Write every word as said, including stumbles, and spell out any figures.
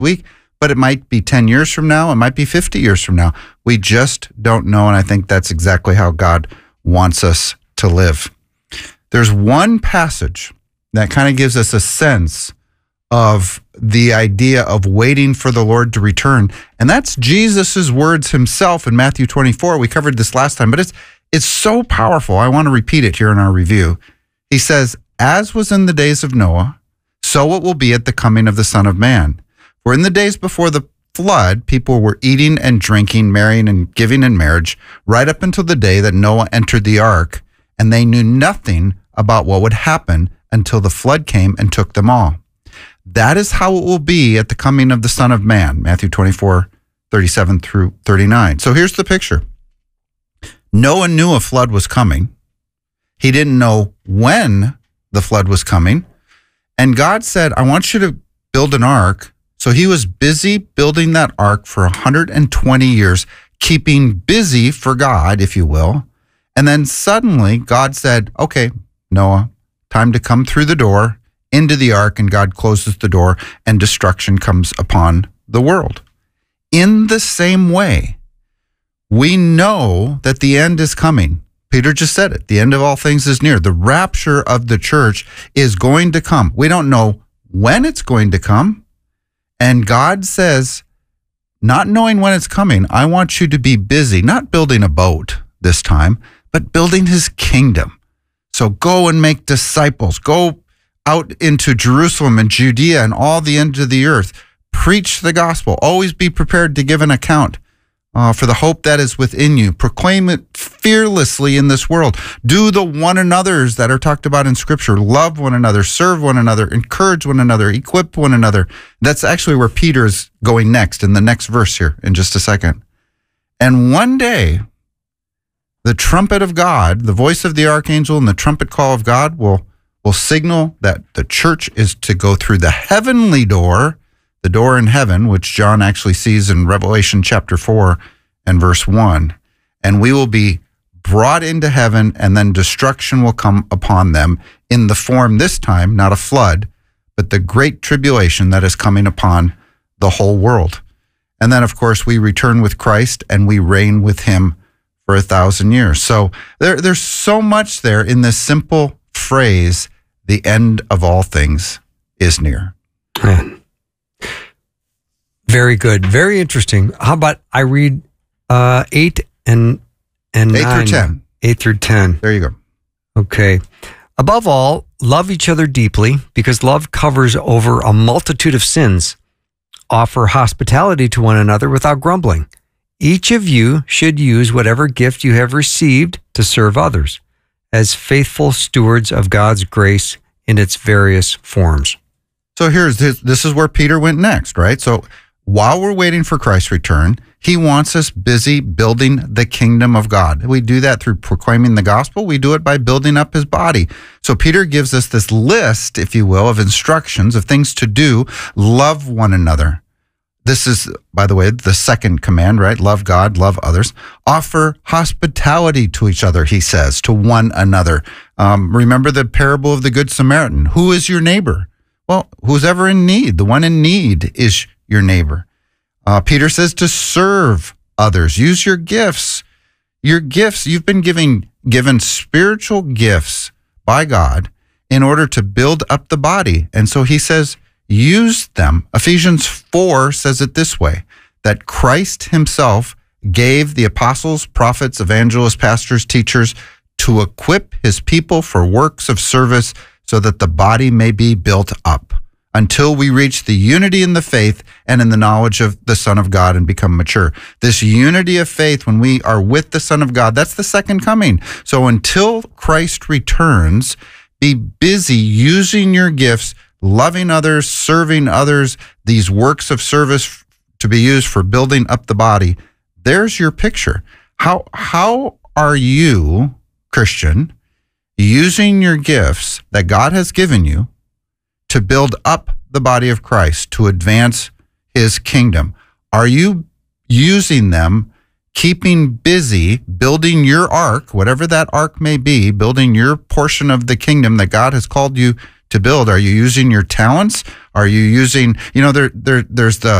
week, but it might be ten years from now. It might be fifty years from now. We just don't know. And I think that's exactly how God wants us to live. There's one passage that kind of gives us a sense of the idea of waiting for the Lord to return. And that's Jesus's words himself in Matthew twenty-four. We covered this last time, but it's it's so powerful. I want to repeat it here in our review. He says, as was in the days of Noah, so it will be at the coming of the Son of Man. For in the days before the flood, people were eating and drinking, marrying and giving in marriage, right up until the day that Noah entered the ark, and they knew nothing about what would happen until the flood came and took them all. That is how it will be at the coming of the Son of Man, Matthew twenty-four, thirty-seven through thirty-nine. So here's the picture. Noah knew a flood was coming. He didn't know when the flood was coming. And God said, I want you to build an ark. So he was busy building that ark for one hundred twenty years, keeping busy for God, if you will. And then suddenly God said, okay, Noah, time to come through the door into the ark, and God closes the door and destruction comes upon the world. In the same way, we know that the end is coming. Peter just said it. The end of all things is near. The rapture of the church is going to come. We don't know when it's going to come. And God says, not knowing when it's coming, I want you to be busy, not building a boat this time, but building his kingdom. So go and make disciples. Go out into Jerusalem and Judea and all the ends of the earth. Preach the gospel. Always be prepared to give an account uh, for the hope that is within you. Proclaim it fearlessly in this world. Do the one another's that are talked about in Scripture. Love one another, serve one another, encourage one another, equip one another. That's actually where Peter is going next in the next verse here in just a second. And one day, the trumpet of God, the voice of the archangel and the trumpet call of God will will signal that the church is to go through the heavenly door, the door in heaven, which John actually sees in Revelation chapter four and verse one. And we will be brought into heaven, and then destruction will come upon them in the form this time, not a flood, but the great tribulation that is coming upon the whole world. And then, of course, we return with Christ and we reign with him for a thousand years. So there, there's so much there in this simple phrase, the end of all things is near. Man. Very good. Very interesting. How about I read uh, eight and and eight nine, through ten. Eight through ten. There you go. Okay. Above all, love each other deeply, because love covers over a multitude of sins. Offer hospitality to one another without grumbling. Each of you should use whatever gift you have received to serve others, as faithful stewards of God's grace in its various forms. So here's this, this is where Peter went next, right? So while we're waiting for Christ's return, he wants us busy building the kingdom of God. We do that through proclaiming the gospel. We do it by building up his body. So Peter gives us this list, if you will, of instructions, of things to do. Love one another. This is, by the way, the second command, right? Love God, love others. Offer hospitality to each other, he says, to one another. Um, remember the parable of the Good Samaritan. Who is your neighbor? Well, who's ever in need. The one in need is your neighbor. Uh, Peter says to serve others. Use your gifts. Your gifts, you've been giving, given spiritual gifts by God in order to build up the body. And so he says, use them. Ephesians four says it this way, that Christ himself gave the apostles, prophets, evangelists, pastors, teachers to equip his people for works of service so that the body may be built up until we reach the unity in the faith and in the knowledge of the Son of God and become mature. This unity of faith, when we are with the Son of God, that's the second coming. So until Christ returns, be busy using your gifts, loving others, serving others, these works of service to be used for building up the body. There's your picture. How, how are you, Christian, using your gifts that God has given you to build up the body of Christ, to advance his kingdom? Are you using them, keeping busy, building your ark, whatever that ark may be, building your portion of the kingdom that God has called you to build? Are you using your talents? Are you using, you know, there, there, there's the